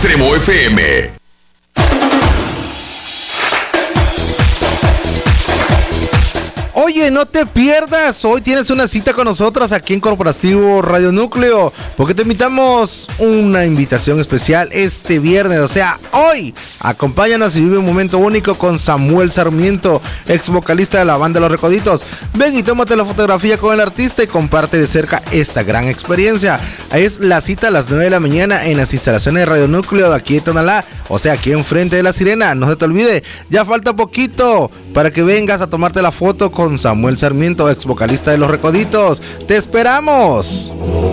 Extremo FM. Oye, no te pierdas, hoy tienes una cita con nosotros aquí en Corporativo Radio Núcleo, porque te invitamos una invitación especial este viernes, o sea, hoy. Acompáñanos y vive un momento único con Samuel Sarmiento, ex vocalista de la banda Los Recoditos. Ven y tómate la fotografía con el artista y comparte de cerca esta gran experiencia. Es la cita a las 9 de la mañana en las instalaciones de Radio Núcleo de aquí de Tonalá, o sea, aquí enfrente de La Sirena. No se te olvide, ya falta poquito para que vengas a tomarte la foto con Samuel Sarmiento, ex vocalista de Los Recoditos. ¡Te esperamos!